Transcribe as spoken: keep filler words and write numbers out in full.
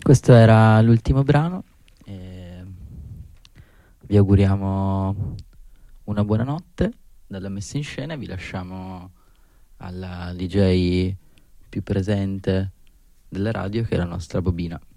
Questo era l'ultimo brano e vi auguriamo una buona notte dalla messa in scena e vi lasciamo alla D J più presente della radio, che è la nostra Bobina.